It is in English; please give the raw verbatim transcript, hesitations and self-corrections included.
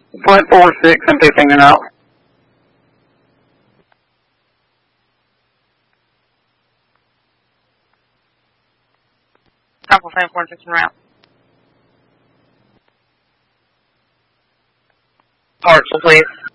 Flint four six and fifteen and out. Couple five four six and route. Parcel, please.